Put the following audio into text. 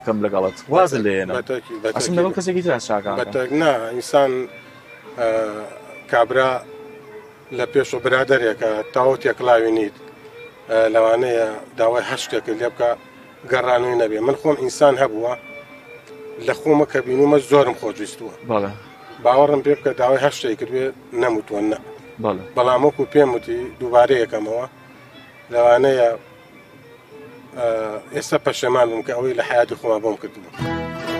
کەم لەگەڵت واز لێنە ئەسم لەگەڵ کەسێکی تر شاکان نا ئینسان کابرا لە پێش و برادێکە تاوتێک لاوێنیت لەوانەیە داوای هەشتێک لێ بکە گەڕانووی نەبێ من خۆم ئینسان هەبووە لە خۆمە کە بینومە زۆرم خۆشویستووە باوەڕم پێ بکە داوای هەشتێک کردوێ نەموتوە نە بەڵام وەکو پێم وتی دووبارەیەکەمەوە لەوانەیە ئێستا پەشەمان بووم کە ئەوەی لە حیاتی خۆما بۆم کردووە.